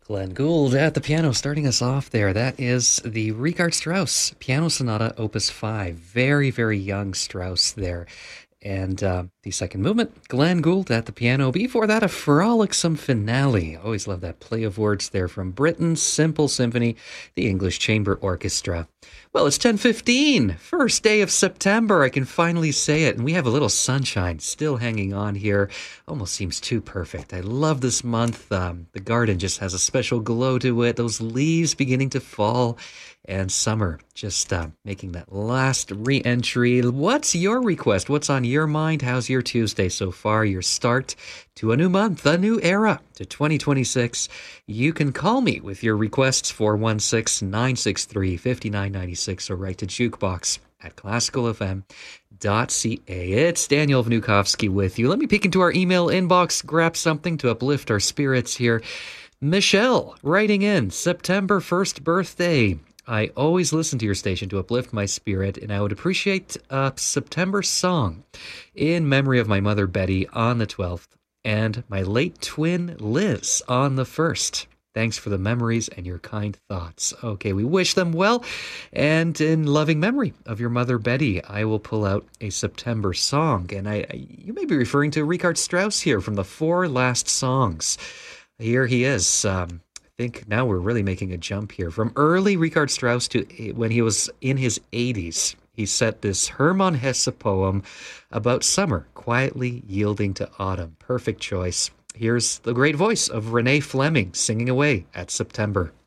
Glenn Gould at the piano starting us off there. That is the Richard Strauss Piano Sonata Opus 5. Very, very young Strauss there. And the second movement, Glenn Gould at the piano. Before that, a frolicsome finale. Always love that play of words there from Britain's Simple Symphony, the English Chamber Orchestra. Well, it's 10:15, first day of September. I can finally say it. And we have a little sunshine still hanging on here. Almost seems too perfect. I love this month. The garden just has a special glow to it. Those leaves beginning to fall. And summer just making that last re-entry. What's your request? What's on your mind? How's your Tuesday so far? Your start to a new month, a new era, to 2026. You can call me with your requests, 416-963-5996, or write to jukebox at classicalfm.ca. It's Daniel Vnukovsky with you. Let me peek into our email inbox, grab something to uplift our spirits here. Michelle writing in, September 1st birthday. I always listen to your station to uplift my spirit, and I would appreciate a September song in memory of my mother Betty on the 12th and my late twin Liz on the 1st. Thanks for the memories and your kind thoughts. Okay, we wish them well, and in loving memory of your mother Betty, I will pull out a September song, and you may be referring to Richard Strauss here from the Four Last Songs. Here he is. Think now we're really making a jump here from early Richard Strauss to when he was in his 80s. He set this Hermann Hesse poem about summer quietly yielding to autumn. Perfect choice. Here's the great voice of Renee Fleming singing away at September.